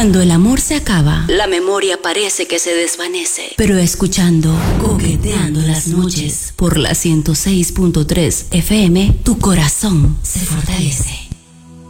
Cuando el amor se acaba, la memoria parece que se desvanece. Pero escuchando Coqueteando las noches por la 106.3 FM, tu corazón se fortalece.